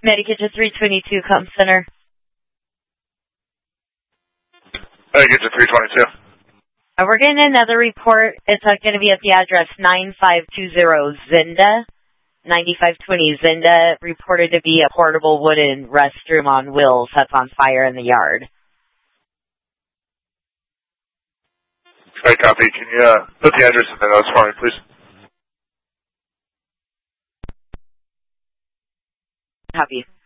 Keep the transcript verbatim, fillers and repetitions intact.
Medikit to three twenty-two, Com Center. Medikit to three twenty-two. Uh, we're getting another report. It's uh, going to be at the address nine five two zero Zinda. ninety-five twenty Zinda, reported to be a portable wooden restroom on wheels that's on fire in the yard. Right, copy. Can you uh, put the address in the notes for me, please? Copy.